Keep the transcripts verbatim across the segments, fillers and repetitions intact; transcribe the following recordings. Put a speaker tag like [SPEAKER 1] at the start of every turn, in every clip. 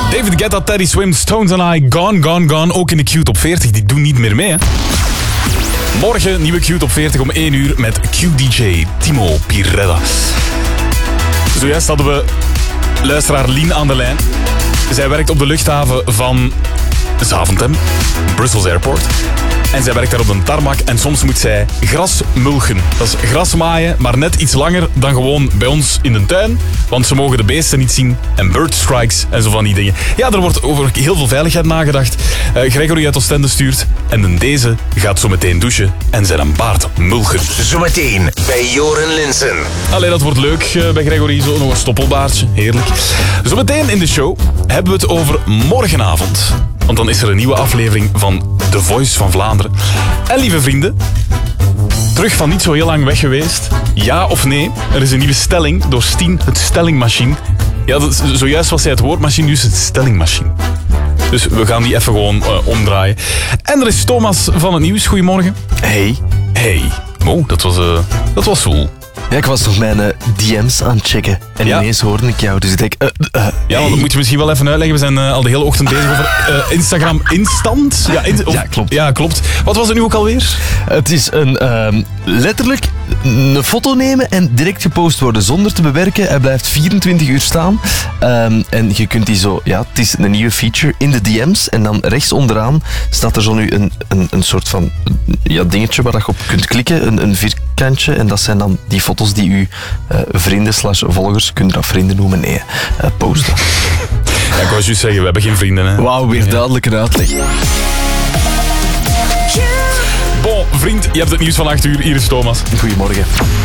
[SPEAKER 1] David Guetta, Teddy Swims, Stones and I, Gone, Gone, Gone. Ook in de Q-top veertig, die doen niet meer mee, hè. Morgen nieuwe Q-top veertig om één uur met Q-D J Timo Pirella. Zojuist hadden we luisteraar Lien aan de lijn. Zij werkt op de luchthaven van Zaventem, Brussels Airport. En zij werkt daar op een tarmac en soms moet zij gras mulchen. Dat is gras maaien, maar net iets langer dan gewoon bij ons in de tuin. Want ze mogen de beesten niet zien en bird strikes en zo van die dingen. Ja, er wordt over heel veel veiligheid nagedacht. Uh, Gregory uit Oostende stuurt en in deze gaat zo meteen douchen en zijn een baard mulchen.
[SPEAKER 2] Zometeen bij Joren Linsen.
[SPEAKER 1] Allee, dat wordt leuk uh, bij Gregory. Zo nog een stoppelbaardje, heerlijk. Zometeen in de show hebben we het over morgenavond. Want dan is er een nieuwe aflevering van The Voice van Vlaanderen. En lieve vrienden, terug van niet zo heel lang weg geweest. Ja of nee? Er is een nieuwe stelling door Stien, het stellingmachine. Ja, dat, zojuist was zij het woordmachine, nu is het stellingmachine. Dus we gaan die even gewoon uh, omdraaien. En er is Thomas van het nieuws. Goedemorgen.
[SPEAKER 3] Hey.
[SPEAKER 1] Hey. Oh, dat was, uh, dat was cool.
[SPEAKER 3] Ja, ik was nog mijn uh, D M's aan het checken. En ja. ineens hoorde ik jou, dus ik denk... Uh, uh,
[SPEAKER 1] ja, want dat moet je misschien wel even uitleggen. We zijn uh, al de hele ochtend bezig over uh, Instagram Instant. Ja, in, of,
[SPEAKER 3] ja, klopt.
[SPEAKER 1] Ja, klopt. Wat was het nu ook alweer?
[SPEAKER 3] Het is een uh, letterlijk een foto nemen en direct gepost worden zonder te bewerken. Hij blijft vierentwintig uur staan. Um, en je kunt die zo... Ja, het is een nieuwe feature in de D M's. En dan rechts onderaan staat er zo nu een, een, een soort van ja, dingetje waar je op kunt klikken. Een, een vierkantje. En dat zijn dan die foto's die uw uh, vrienden slash volgers, je kunt dat vrienden noemen, nee, uh, posten.
[SPEAKER 1] Ja, ik wou juist zeggen, we hebben geen vrienden. Hè.
[SPEAKER 3] Wauw, weer duidelijke uitleg.
[SPEAKER 1] Bon, vriend, je hebt het nieuws van acht uur. Hier is Thomas.
[SPEAKER 3] Goedemorgen.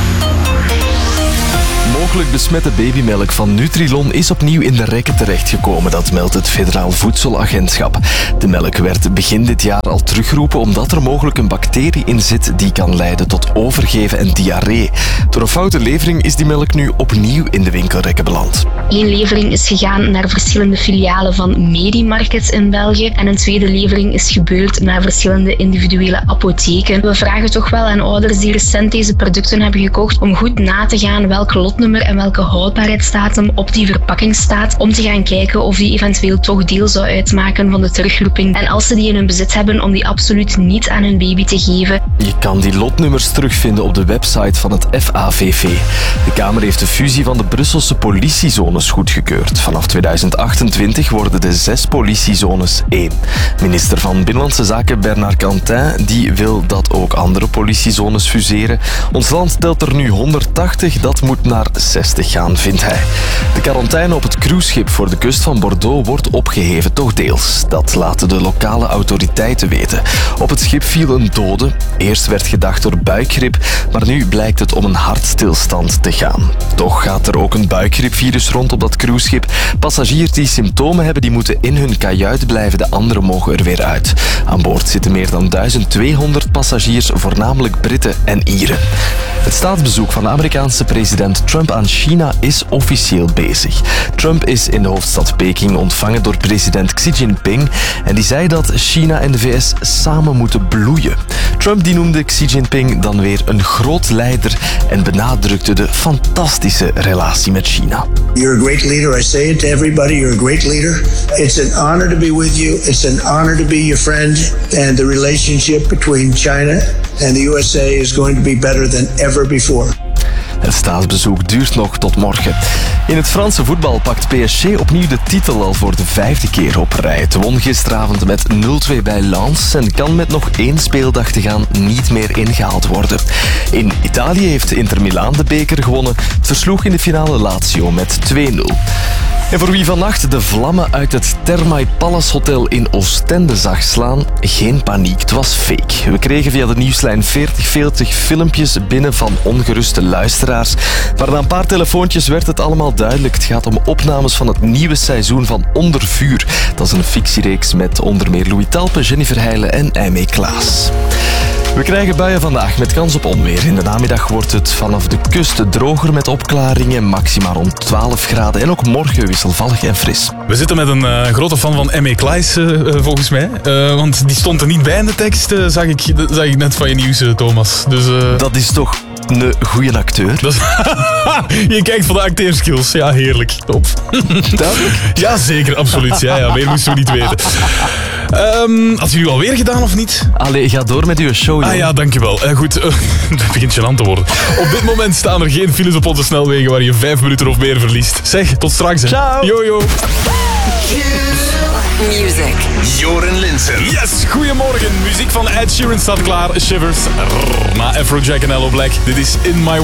[SPEAKER 3] Mogelijk besmette babymelk van Nutrilon is opnieuw in de rekken terechtgekomen. Dat meldt het Federaal Voedselagentschap. De melk werd begin dit jaar al teruggeroepen omdat er mogelijk een bacterie in zit die kan leiden tot overgeven en diarree. Door een foute levering is die melk nu opnieuw in de winkelrekken beland.
[SPEAKER 4] Eén levering is gegaan naar verschillende filialen van Medimarkets in België en een tweede levering is gebeurd naar verschillende individuele apotheken. We vragen toch wel aan ouders die recent deze producten hebben gekocht om goed na te gaan welk lotnummer en welke houdbaarheidsdatum op die verpakking staat, om te gaan kijken of die eventueel toch deel zou uitmaken van de terugroeping. En als ze die in hun bezit hebben, om die absoluut niet aan hun baby te geven.
[SPEAKER 3] Je kan die lotnummers terugvinden op de website van het F A V V. De Kamer heeft de fusie van de Brusselse politiezones goedgekeurd. Vanaf tweeduizend achtentwintig worden de zes politiezones één. Minister van Binnenlandse Zaken Bernard Quentin die wil dat ook andere politiezones fuseren. Ons land telt er nu honderdtachtig, dat moet naar zestig gaan, vindt hij. De quarantaine op het cruiseschip voor de kust van Bordeaux wordt opgeheven, toch deels. Dat laten de lokale autoriteiten weten. Op het schip viel een dode. Eerst werd gedacht door buikgriep, maar nu blijkt het om een hartstilstand te gaan. Toch gaat er ook een buikgriepvirus rond op dat cruiseschip. Passagiers die symptomen hebben, die moeten in hun kajuit blijven. De anderen mogen er weer uit. Aan boord zitten meer dan duizend tweehonderd passagiers, voornamelijk Britten en Ieren. Het staatsbezoek van de Amerikaanse president Trump aan China is officieel bezig. Trump is in de hoofdstad Peking ontvangen door president Xi Jinping en die zei dat China en de V S samen moeten bloeien. Trump die noemde Xi Jinping dan weer een groot leider en benadrukte de fantastische relatie met China.
[SPEAKER 5] You're a great leader. I say it to everybody. You're a great leader. It's an honor to be with you. It's an honor to be your friend. And the relationship between China and the U S A is going to be better than ever before.
[SPEAKER 3] Het staatsbezoek duurt nog tot morgen. In het Franse voetbal pakt P S G opnieuw de titel al voor de vijfde keer op rij. Het won gisteravond met nul twee bij Lens en kan met nog één speeldag te gaan niet meer ingehaald worden. In Italië heeft Inter Milaan de beker gewonnen. Het versloeg in de finale Lazio met twee nul. En voor wie vannacht de vlammen uit het Thermae Palace Hotel in Oostende zag slaan, geen paniek, het was fake. We kregen via de nieuwslijn veertig veertig filmpjes binnen van ongeruste luisteraars. Maar na een paar telefoontjes werd het allemaal duidelijk. Het gaat om opnames van het nieuwe seizoen van Onder Vuur. Dat is een fictiereeks met onder meer Louis Talpe, Jennifer Heijlen en Aimee Klaas. We krijgen buien vandaag met kans op onweer. In de namiddag wordt het vanaf de kust droger met opklaringen, maxima rond twaalf graden. En ook morgen wisselvallig en fris.
[SPEAKER 1] We zitten met een uh, grote fan van Aimee Klaas, uh, volgens mij. Uh, want die stond er niet bij in de tekst, uh, zag, ik, zag ik net van je nieuws, uh, Thomas. Dus, uh...
[SPEAKER 3] Dat is toch een goede acteur.
[SPEAKER 1] Dat is je kijkt van de acteerskills. Ja, heerlijk. Top.
[SPEAKER 3] Duidelijk.
[SPEAKER 1] Ja, zeker. Absoluut. Ja, ja, meer moesten we niet weten. Um, had jullie alweer gedaan of niet?
[SPEAKER 3] Allee, ga door met uw show, joh.
[SPEAKER 1] Ah ja, dankjewel. Uh, goed, uh, het begint gênant te worden. Op dit moment staan er geen files op onze snelwegen waar je vijf minuten of meer verliest. Zeg, tot straks. Hè.
[SPEAKER 3] Ciao.
[SPEAKER 1] Yo, yo.
[SPEAKER 2] Music. Joren Linsen.
[SPEAKER 1] Yes, goedemorgen. Muziek van Ed Sheeran staat klaar. Shivers. Rrr, na Afrojack en Hello Black. Dit is In My